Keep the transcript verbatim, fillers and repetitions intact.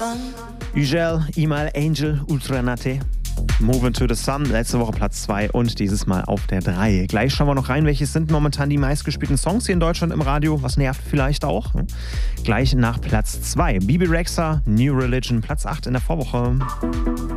Ugel, Imal, Angel, Ultranate. Moving to the Sun, letzte Woche Platz zwei und dieses Mal auf der drei. Gleich schauen wir noch rein, welches sind momentan die meistgespielten Songs hier in Deutschland im Radio. Was nervt vielleicht auch? Gleich nach Platz zwei. Bibi Rexha, New Religion, Platz acht in der Vorwoche.